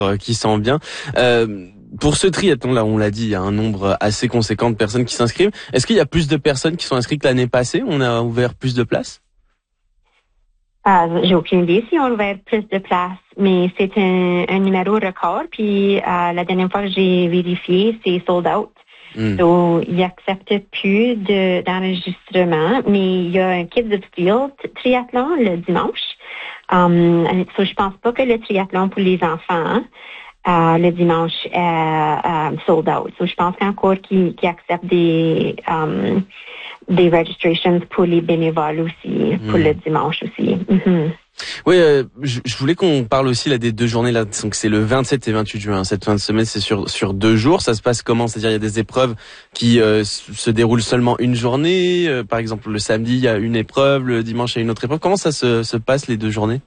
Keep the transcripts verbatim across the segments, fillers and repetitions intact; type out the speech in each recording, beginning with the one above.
euh, qui sent bien. Euh, pour ce triathlon, là, on l'a dit, il y a un nombre assez conséquent de personnes qui s'inscrivent. Est-ce qu'il y a plus de personnes qui sont inscrites que l'année passée? On a ouvert plus de places? Euh, j'ai aucune idée si on a ouvert plus de places, mais c'est un, un numéro record. Puis euh, la dernière fois que j'ai vérifié, c'est sold out. Mm. Donc, ils n'acceptent plus de, d'enregistrement, mais il y a un Kids of Steel triathlon le dimanche. Um, so je pense pas que le triathlon pour les enfants euh, le dimanche est euh, sold out. So je pense qu'encore qu'ils, qu'ils acceptent des um, des registrations pour les bénévoles aussi, pour mm. le dimanche aussi. Mm-hmm. Oui, euh, je, je voulais qu'on parle aussi là des deux journées là. Donc c'est le vingt-sept et vingt-huit juin. Cette fin de semaine, c'est sur sur deux jours. Ça se passe comment? C'est-à-dire il y a des épreuves qui euh, se déroulent seulement une journée. Euh, par exemple, le samedi, il y a une épreuve, le dimanche, il y a une autre épreuve. Comment ça se se passe les deux journées?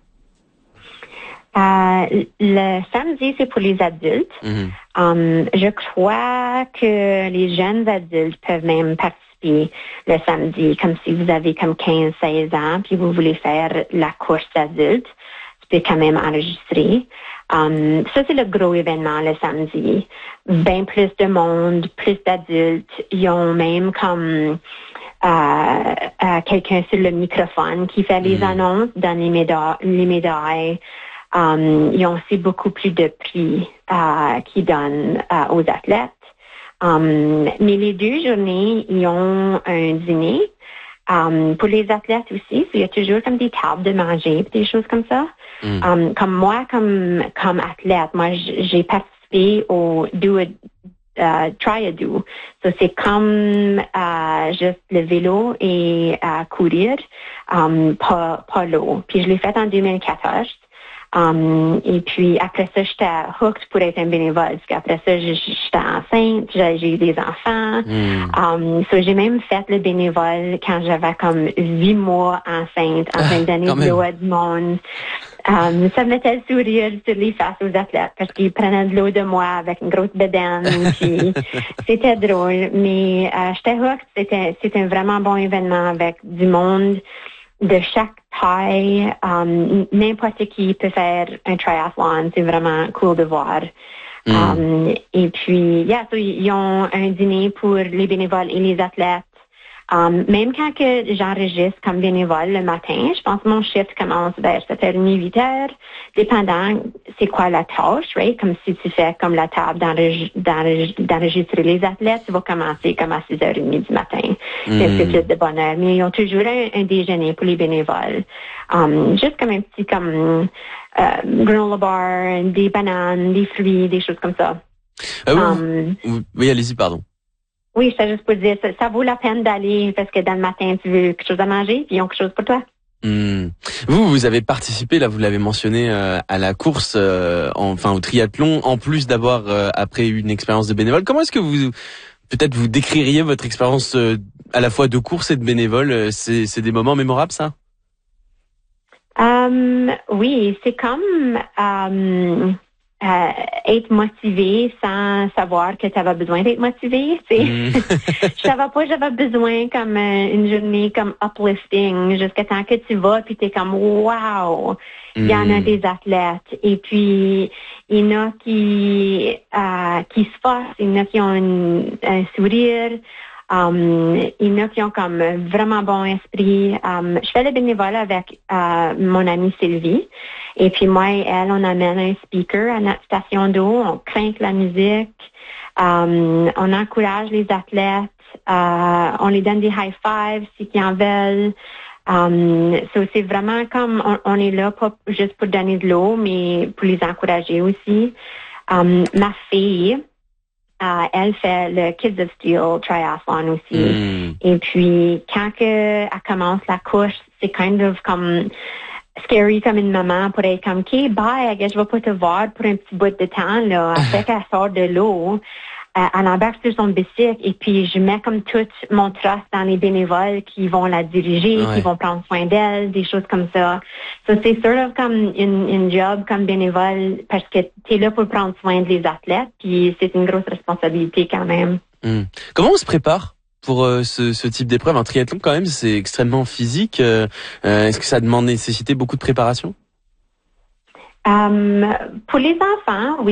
Euh, le samedi, c'est pour les adultes. Mm-hmm. Um, je crois que les jeunes adultes peuvent même participer le samedi, comme si vous avez comme quinze seize ans, puis vous voulez faire la course adulte, tu peux quand même enregistrer. Um, ça, c'est le gros événement le samedi. Ben plus de monde, plus d'adultes. Ils ont même comme euh, euh, quelqu'un sur le microphone qui fait les mmh. annonces, donne les médailles. Les médailles. Um, ils ont aussi beaucoup plus de prix euh, qu'ils donnent euh, aux athlètes. Um, mais les deux journées, ils ont un dîner. Um, pour les athlètes aussi, il y a toujours comme des tables de manger, des choses comme ça. Mm. Um, comme moi, comme comme athlète, moi j'ai participé au do a, uh, try a do. So c'est comme uh, juste le vélo et uh, courir, um, pas pas l'eau. Puis je l'ai fait en deux mille quatorze. Um, et puis après ça, j'étais hooked pour être un bénévole. Parce qu'après ça, j'étais enceinte, j'ai, j'ai eu des enfants. Mm. Um, so j'ai même fait le bénévole quand j'avais comme huit mois enceinte, en train de donner de l'eau à du monde. Um, ça me mettait le sourire sur les faces aux athlètes parce qu'ils prenaient de l'eau de moi avec une grosse bedaine. Puis c'était drôle. Mais euh, j'étais hooked. C'était, c'était un vraiment bon événement avec du monde de chaque taille, um, n'importe qui peut faire un triathlon, c'est vraiment cool de voir. Mm. Um, et puis, yeah, so, ils ont un dîner pour les bénévoles et les athlètes. Um, même quand que j'enregistre comme bénévole le matin, je pense que mon shift commence vers sept heures trente, huit heures, dépendant c'est quoi la tâche, right? Comme si tu fais comme la table d'enregistrer, d'enregistrer les athlètes, tu vas commencer comme à six heures trente du matin. Mm. C'est un peu plus de bonne heure. Mais ils ont toujours un, un déjeuner pour les bénévoles. Um, juste comme un petit comme euh, granola bar, des bananes, des fruits, des choses comme ça. Ah oui, um, oui, allez-y, pardon. Oui, c'est juste pour dire, ça, ça vaut la peine d'aller parce que dans le matin, tu veux quelque chose à manger, puis ils ont quelque chose pour toi. Mmh. Vous, vous avez participé, là, vous l'avez mentionné, euh, à la course, euh, en, enfin au triathlon, en plus d'avoir euh, après une expérience de bénévole. Comment est-ce que vous, peut-être, vous décririez votre expérience euh, à la fois de course et de bénévole? C'est, c'est des moments mémorables, ça? Um, oui, c'est comme um, euh, être motivé sans savoir que tu avais besoin d'être motivé. Mm. Je savais pas, j'avais besoin comme euh, une journée comme uplifting jusqu'à temps que tu vas puis t'es comme wow, il mm. y en a des athlètes et puis il y en a qui euh, qui se forcent, il y en a qui ont une, un sourire. Um, il y en a qui ont comme vraiment bon esprit. Um, je fais le bénévolat avec uh, mon amie Sylvie. Et puis moi et elle, on amène un speaker à notre station d'eau. On crainte la musique. Um, on encourage les athlètes. Uh, on les donne des high fives si ils en veulent. Um, so c'est vraiment comme on, on est là pas juste pour donner de l'eau, mais pour les encourager aussi. Um, ma fille, Uh, elle fait le Kids of Steel triathlon aussi. Mm. Et puis, quand que elle commence la course, c'est kind of comme scary comme une maman pour être comme, OK, bye, I guess je vais pas te voir pour un petit bout de temps, là. Après qu'elle sort de l'eau, euh, elle embarque sur son bicycle et puis je mets comme tout mon trust dans les bénévoles qui vont la diriger, ouais. qui vont prendre soin d'elle, des choses comme ça. So, c'est sort of comme une, une job comme bénévole parce que tu es là pour prendre soin des athlètes puis c'est une grosse responsabilité quand même. Mmh. Comment on se prépare pour euh, ce, ce type d'épreuve? Un triathlon quand même, c'est extrêmement physique. Euh, euh, est-ce que ça demande nécessité beaucoup de préparation? Um, pour les enfants, oui.